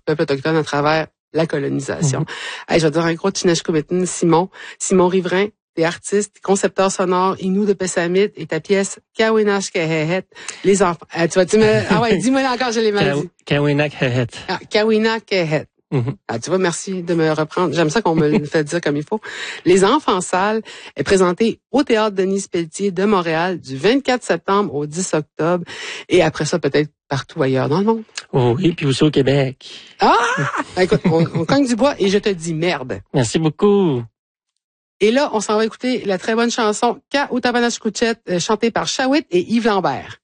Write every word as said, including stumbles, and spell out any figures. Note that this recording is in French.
peuple autochtone à travers la colonisation. Mm-hmm. Hey, je vais dire un gros Tinashkumitin, Simon. Simon Riverain, t'es artiste, concepteur sonore, Inou de Pessamit, et ta pièce Kawinak Kehet. Les enfants. Ah, tu vas tu me ah ouais, dis-moi encore, je l'ai mal dit. Kawinak Kehet. Ah, Kawinak Kehet. Mm-hmm. Ah, tu vois, merci de me reprendre. J'aime ça qu'on me le fait dire comme il faut. Les Enfants sales est présenté au Théâtre Denise Pelletier de Montréal du vingt-quatre septembre au dix octobre. Et après ça, peut-être partout ailleurs dans le monde. Oh oui, puis aussi au Québec. Ah! Écoute, on, on cogne du bois et je te dis merde. Merci beaucoup. Et là, on s'en va écouter la très bonne chanson Ka Utabanashkuchet, euh, chantée par Shawit et Yves Lambert.